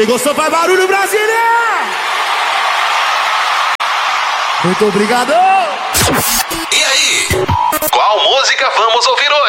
Quem gostou faz barulho, Brasília! Muito obrigado! E aí? Qual música vamos ouvir hoje?